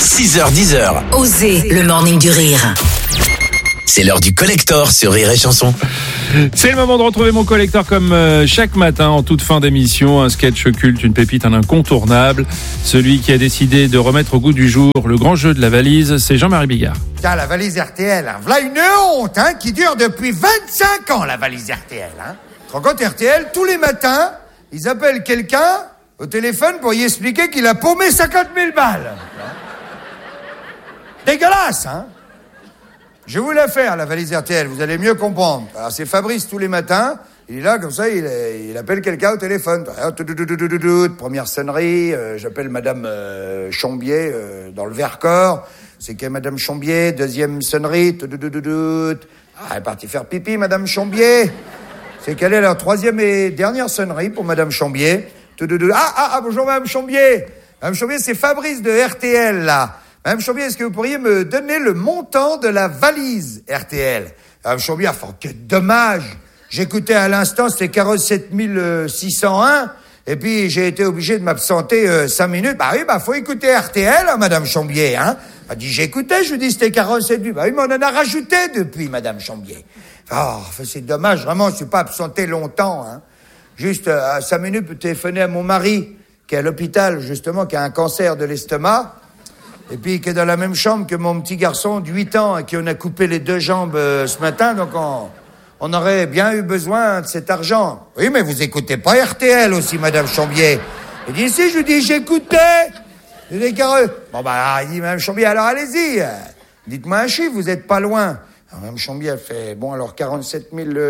6h-10h. Osez le morning du rire. C'est l'heure du collector sur Rire et Chanson. C'est le moment de retrouver mon collector comme chaque matin en toute fin d'émission. Un sketch culte, une pépite, un incontournable. Celui qui a décidé de remettre au goût du jour le grand jeu de la valise, c'est Jean-Marie Bigard. Tiens, la valise RTL, hein. Voilà une honte qui dure depuis 25 ans, la valise RTL. Tu te rends compte, RTL, tous les matins, ils appellent quelqu'un au téléphone pour y expliquer qu'il a paumé 50 000 balles. Dégueulasse, Je vais vous la faire, la valise RTL, vous allez mieux comprendre. Alors, c'est Fabrice tous les matins, il est là, comme ça, il appelle quelqu'un au téléphone. Première sonnerie, j'appelle Madame Chambier dans le Vercors. C'est que Madame Chambier, deuxième sonnerie. Elle est partie faire pipi, Madame Chambier. C'est quelle est la troisième et dernière sonnerie pour Madame Chambier. Bonjour Madame Chambier. Madame Chambier, c'est Fabrice de RTL, là. Madame Chambier, est-ce que vous pourriez me donner le montant de la valise RTL? Madame Chambier, quel dommage. J'écoutais à l'instant, c'était 47 601, et puis j'ai été obligé de m'absenter 5 minutes. Faut écouter RTL, Madame Chambier, Elle dit, j'écoutais, je lui dis, c'était 47 000. Mais on en a rajouté depuis, Madame Chambier. C'est dommage, vraiment, je suis pas absenté longtemps, Juste, à 5 minutes, je téléphoner à mon mari, qui est à l'hôpital, justement, qui a un cancer de l'estomac. Et puis, qui est dans la même chambre que mon petit garçon de 8 ans, à qui on a coupé les 2 jambes ce matin, donc on aurait bien eu besoin de cet argent. Oui, mais vous écoutez pas RTL aussi, Madame Chambier. Il dit, si, je lui dis, j'écoutais. Il dit, il dit, Madame Chambier, alors allez-y. Dites-moi un chiffre, vous êtes pas loin. Alors, Madame Chambier, elle fait, alors 47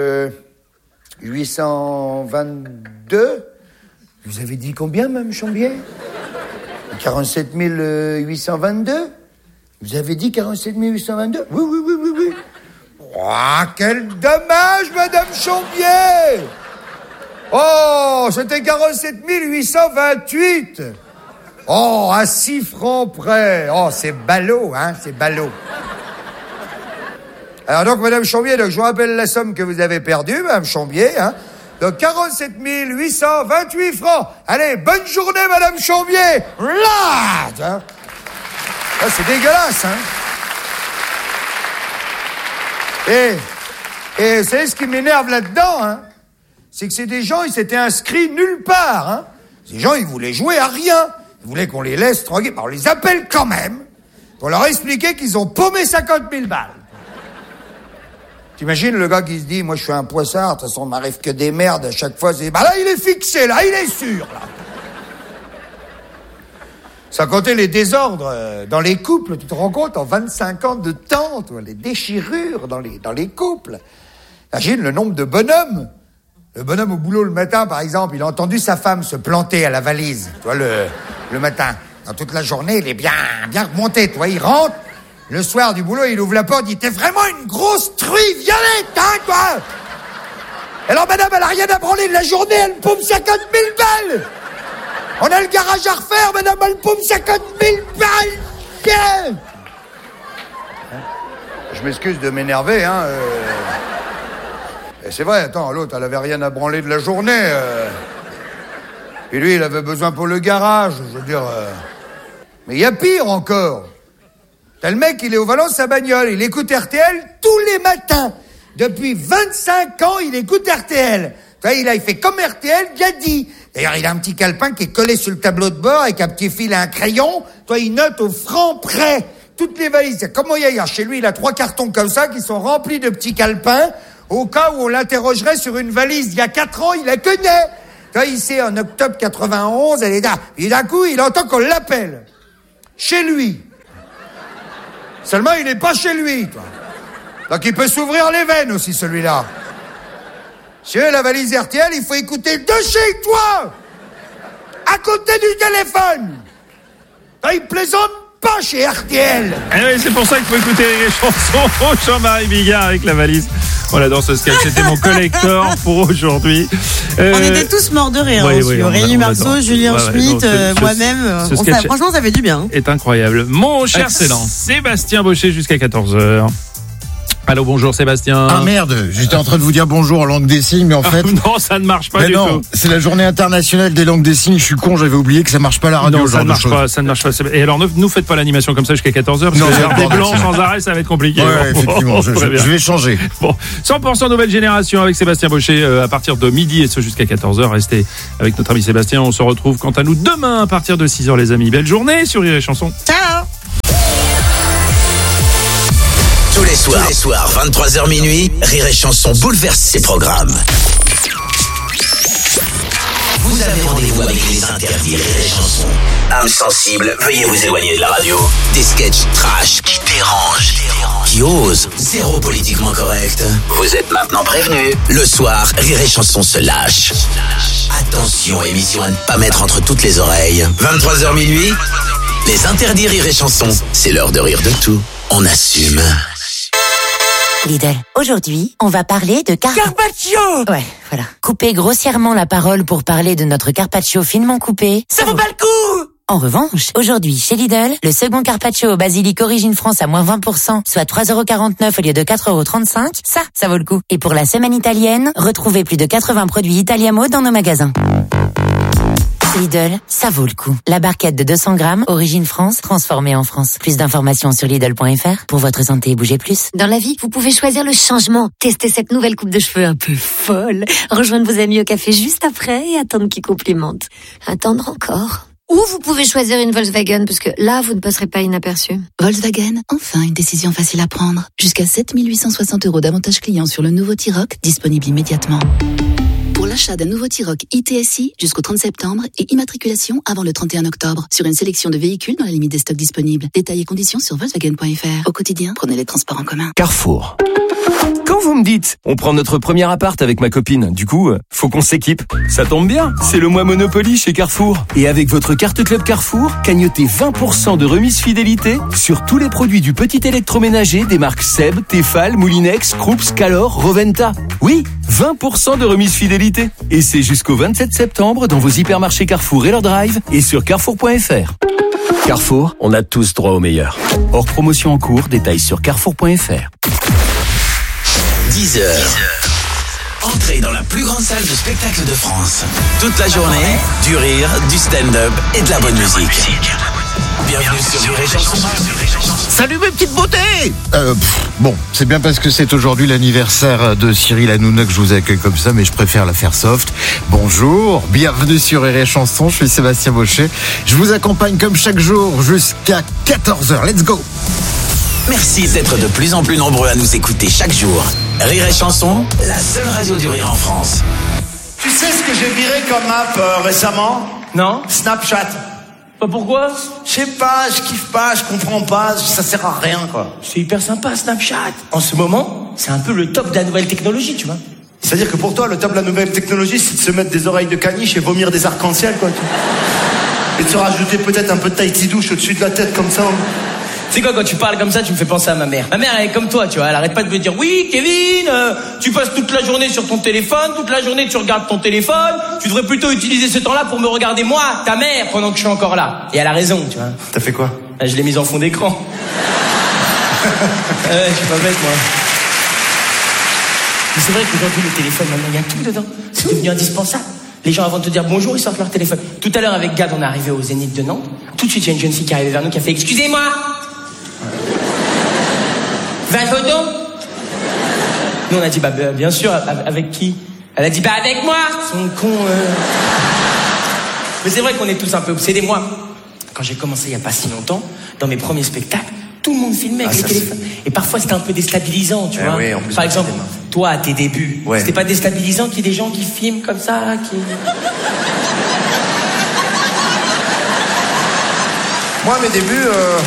822. Vous avez dit combien, Madame Chambier? 47 822. Vous avez dit 47 822? Oui. Quel dommage, Madame Chambier! C'était 47 828. À 6 francs près. C'est ballot, c'est ballot. Alors donc, Madame Chambier, je vous rappelle la somme que vous avez perdue, Madame Chambier, Donc 47 828 francs. Allez, bonne journée, Madame Chambier. Là, c'est dégueulasse, Et vous savez ce qui m'énerve là-dedans, c'est que c'est des gens, ils s'étaient inscrits nulle part, Ces gens, ils voulaient jouer à rien. Ils voulaient qu'on les laisse tranquilles. On les appelle quand même pour leur expliquer qu'ils ont paumé 50 000 balles. T'imagines le gars qui se dit, moi je suis un poissard, de toute façon, il m'arrive que des merdes à chaque fois. Là, il est fixé, là, il est sûr, là. Sans compter les désordres dans les couples, tu te rends compte, en 25 ans de temps, les déchirures dans les couples. Imagine le nombre de bonhommes. Le bonhomme au boulot le matin, par exemple, il a entendu sa femme se planter à la valise, le matin. Dans toute la journée, il est bien remonté, il rentre. Le soir du boulot, il ouvre la porte, il dit, t'es vraiment une grosse truie violette, toi! Alors, madame, elle a rien à branler de la journée, elle me paume 50 000 balles! On a le garage à refaire, madame, elle me paume 50 000 balles! Je m'excuse de m'énerver, Et c'est vrai, l'autre, elle avait rien à branler de la journée, Et lui, il avait besoin pour le garage, je veux dire... Mais il y a pire encore. T'as le mec, il est au volant de sa bagnole, il écoute RTL tous les matins. Depuis 25 ans, il écoute RTL. Il fait comme RTL, bien dit. D'ailleurs, il a un petit calepin qui est collé sur le tableau de bord avec un petit fil et un crayon. Il note au franc près toutes les valises. Comment il y a chez lui, il a 3 cartons comme ça qui sont remplis de petits calepins au cas où on l'interrogerait sur une valise. Il y a 4 ans, il la connaît. Il sait, en octobre 91, elle est là. Et d'un coup, il entend qu'on l'appelle. Chez lui. Seulement, il n'est pas chez lui, Donc, il peut s'ouvrir les veines aussi, celui-là. Si la valise RTL, il faut écouter de chez toi, à côté du téléphone. Il plaisante pas chez RTL. Oui, c'est pour ça qu'il faut écouter les chansons. Jean-Marie Bigard avec la valise. Voilà, dans ce sketch, c'était mon collector pour aujourd'hui. On était tous morts de rire. Aurélie Marceau, Julien Schmitt, moi-même. Franchement, ça fait du bien. Est incroyable. Mon cher Célan, Sébastien Baucher jusqu'à 14h. Allô, bonjour Sébastien. Ah merde, j'étais en train de vous dire bonjour en langue des signes, mais en fait... non, ça ne marche pas du tout. C'est la journée internationale des langues des signes, je suis con, j'avais oublié que ça marche pas à la radio. Non, ça ne marche pas. Et alors, ne nous faites pas l'animation comme ça jusqu'à 14h, parce que des blancs sans arrêt, ça va être compliqué. Ouais, effectivement, je vais changer. Bon, 100% nouvelle génération avec Sébastien Baucher à partir de midi et ce jusqu'à 14h. Restez avec notre ami Sébastien, on se retrouve quant à nous demain à partir de 6h les amis. Belle journée sur Rire et Chanson. Ciao. Tous les soirs, 23h minuit, Rire et Chanson bouleverse ses programmes. Vous avez rendez-vous avec les interdits Rire et Chanson. Âme sensible, veuillez vous éloigner de la radio. Des sketchs trash qui dérangent, qui osent. Zéro politiquement correct. Vous êtes maintenant prévenus. Le soir, Rire et Chanson se lâche. Attention, émission à ne pas mettre entre toutes les oreilles. 23h minuit, les interdits Rire et Chanson. C'est l'heure de rire de tout. On assume. Lidl, aujourd'hui, on va parler de Carpaccio. Ouais, voilà. Couper grossièrement la parole pour parler de notre carpaccio finement coupé. Ça vaut pas le coup. En revanche, aujourd'hui, chez Lidl, le second carpaccio au basilic Origine France à moins 20%, soit 3,49€ au lieu de 4,35€, ça vaut le coup. Et pour la semaine italienne, retrouvez plus de 80 produits Italiamo dans nos magasins. Lidl, ça vaut le coup. La barquette de 200 grammes, Origine France, transformée en France. Plus d'informations sur Lidl.fr. Pour votre santé, bougez plus. Dans la vie, vous pouvez choisir le changement. Tester cette nouvelle coupe de cheveux un peu folle. Rejoindre vos amis au café juste après et attendre qu'ils complimentent. Attendre encore. Ou vous pouvez choisir une Volkswagen, parce que là, vous ne passerez pas inaperçu. Volkswagen, enfin une décision facile à prendre. Jusqu'à 7 860€ d'avantages clients sur le nouveau T-Roc, disponible immédiatement. Pour l'achat d'un nouveau T-Roc ITSI jusqu'au 30 septembre et immatriculation avant le 31 octobre sur une sélection de véhicules dans la limite des stocks disponibles. Détails et conditions sur Volkswagen.fr. Au quotidien, prenez les transports en commun. Carrefour. Quand vous me dites, on prend notre premier appart avec ma copine, du coup, faut qu'on s'équipe. Ça tombe bien, c'est le mois Monopoly chez Carrefour. Et avec votre carte Club Carrefour, cagnotez 20% de remise fidélité sur tous les produits du petit électroménager des marques Seb, Tefal, Moulinex, Krups, Calor, Roventa. Oui, 20% de remise fidélité. Et c'est jusqu'au 27 septembre dans vos hypermarchés Carrefour et leur drive et sur carrefour.fr. Carrefour, on a tous droit au meilleur. Hors promotion en cours, détails sur carrefour.fr. 10h. Entrez dans la plus grande salle de spectacle de France. Toute la journée, du rire, du stand-up et de la bonne musique. Bienvenue sur Rire et Chanson. Salut mes petites beautés. Bon, c'est bien parce que c'est aujourd'hui l'anniversaire de Cyril Hanouna que je vous accueille comme ça, mais je préfère la faire soft. Bonjour, bienvenue sur Rire et Chanson, je suis Sébastien Baucher. Je vous accompagne comme chaque jour jusqu'à 14h. Let's go. Merci d'être de plus en plus nombreux à nous écouter chaque jour. Rire et Chanson, la seule radio du rire en France. Tu sais ce que j'ai viré comme app récemment ? Non. Snapchat. Pas pourquoi ? Je sais pas, je kiffe pas, je comprends pas, ça sert à rien quoi. C'est hyper sympa Snapchat. En ce moment, c'est un peu le top de la nouvelle technologie, tu vois. C'est-à-dire que pour toi, le top de la nouvelle technologie, c'est de se mettre des oreilles de caniche et vomir des arcs-en-ciel quoi. Et de se rajouter peut-être un peu de Tahiti douche au-dessus de la tête comme ça. Tu sais quoi, quand tu parles comme ça, tu me fais penser à ma mère. Ma mère, elle est comme toi, tu vois, elle arrête pas de me dire « Oui, Kevin, tu passes toute la journée sur ton téléphone, toute la journée tu regardes ton téléphone, tu devrais plutôt utiliser ce temps-là pour me regarder moi, ta mère, pendant que je suis encore là. » Et elle a raison, tu vois. T'as fait quoi ? Je l'ai mise en fond d'écran. Je suis pas bête, moi. Mais c'est vrai qu'aujourd'hui, le téléphone, maintenant, il y a tout dedans. C'est devenu indispensable. Les gens, avant de te dire bonjour, ils sortent leur téléphone. Tout à l'heure, avec Gad, on est arrivé au Zénith de Nantes. Tout de suite, il y a une jeune fille qui est arrivée vers nous qui a fait « Excusez-moi !» 20 photos ? Nous on a dit bah bien sûr, avec qui ? Elle a dit bah avec moi. Son con. Mais c'est vrai qu'on est tous un peu obsédés. Moi, quand j'ai commencé il y a pas si longtemps, dans mes premiers spectacles, tout le monde filmait avec les téléphones. Et parfois c'était un peu déstabilisant, tu vois. Oui, en plus, par exemple, toi à tes débuts, c'était pas déstabilisant qu'il y ait des gens qui filment comme ça, là, qui... Moi, à mes débuts...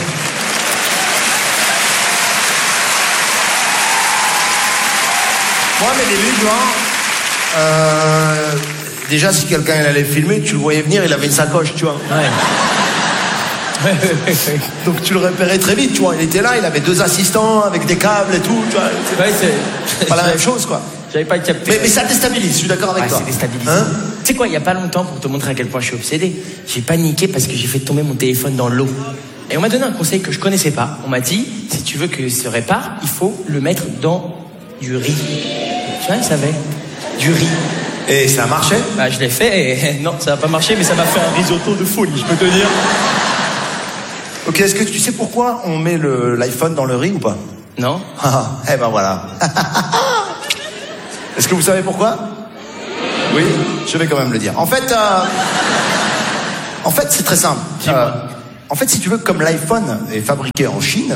Moi, à mes débuts, tu vois, déjà, si quelqu'un allait filmer, tu le voyais venir, il avait une sacoche, tu vois. Ouais. Donc tu le repérais très vite, tu vois. Il était là, il avait 2 assistants avec des câbles et tout, tu vois. Ouais, c'est pas la même chose, quoi. J'avais pas capté. Mais ça déstabilise, je suis d'accord avec toi. C'est déstabilisant. Tu sais quoi, il y a pas longtemps, pour te montrer à quel point je suis obsédé, j'ai paniqué parce que j'ai fait tomber mon téléphone dans l'eau. Et on m'a donné un conseil que je connaissais pas. On m'a dit, si tu veux que se répare, il faut le mettre dans du riz. Tu vois, ça savais. Du riz. Et ça a marché? Bah, je l'ai fait et non, ça n'a pas marché, mais ça m'a fait un risotto de folie, je peux te dire. Ok, est-ce que tu sais pourquoi on met l'iPhone dans le riz ou pas? Non. Eh ben voilà. Est-ce que vous savez pourquoi? Oui, je vais quand même le dire. En fait, c'est très simple. En fait, si tu veux, comme l'iPhone est fabriqué en Chine...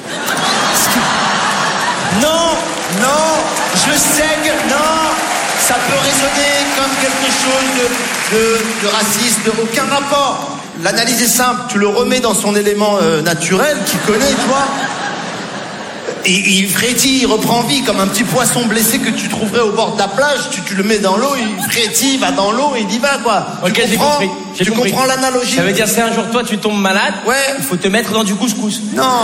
Non, je sais que... Non, ça peut résonner comme quelque chose de raciste, aucun rapport. L'analyse est simple, tu le remets dans son élément naturel qu'il connaît, tu vois. Et il frétille, il reprend vie comme un petit poisson blessé que tu trouverais au bord de la plage. Tu le mets dans l'eau, il frétille, il va dans l'eau et il y va, quoi. Ok, j'ai compris. Tu comprends l'analogie? Ça veut dire si un jour toi tu tombes malade, ouais, il faut te mettre dans du couscous. Non.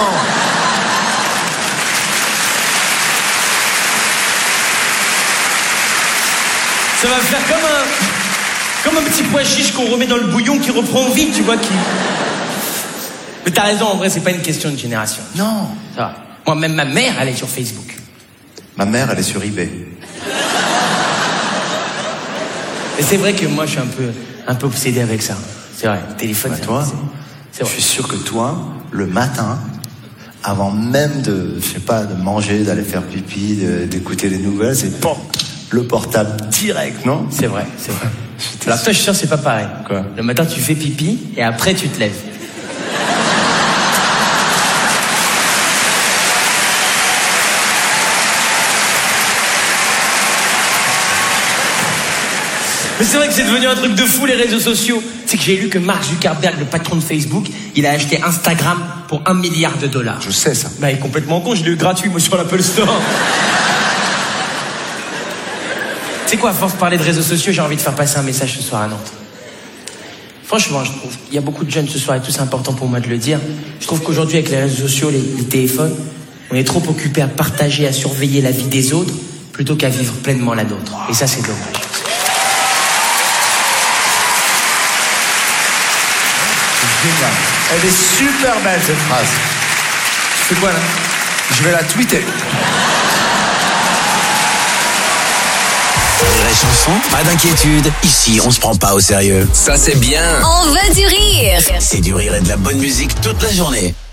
Ça va faire comme un petit pois chiche qu'on remet dans le bouillon qui reprend vie, tu vois, qui... Mais t'as raison, en vrai, c'est pas une question de génération. Non. Ça va. Moi, même ma mère, elle est sur Facebook. Ma mère, elle est sur eBay. Et c'est vrai que moi, je suis un peu obsédé avec ça. C'est vrai, le téléphone, bah, toi, c'est vrai. Je suis sûr que toi, le matin, avant même de manger, d'aller faire pipi, d'écouter les nouvelles, c'est le portable direct, non? C'est vrai. Alors toi, je suis sûr, c'est pas pareil. Quoi? Le matin, tu fais pipi et après, tu te lèves. Mais c'est vrai que c'est devenu un truc de fou, les réseaux sociaux. C'est que j'ai lu que Mark Zuckerberg, le patron de Facebook, il a acheté Instagram pour $1 milliard. Je sais ça. Bah, il est complètement con, je l'ai eu gratuit, moi, sur l'Apple Store. Tu sais quoi, à force de parler de réseaux sociaux, j'ai envie de faire passer un message ce soir à Nantes. Franchement, je trouve, il y a beaucoup de jeunes ce soir et tout, c'est important pour moi de le dire. Je trouve qu'aujourd'hui, avec les réseaux sociaux, les téléphones, on est trop occupé à partager, à surveiller la vie des autres, plutôt qu'à vivre pleinement la nôtre. Et ça, c'est dommage. Elle est super belle, cette phrase. C'est quoi, là? Je vais la tweeter. Rire et chanson, pas d'inquiétude. Ici, on se prend pas au sérieux. Ça, c'est bien. On veut du rire. C'est du rire et de la bonne musique toute la journée.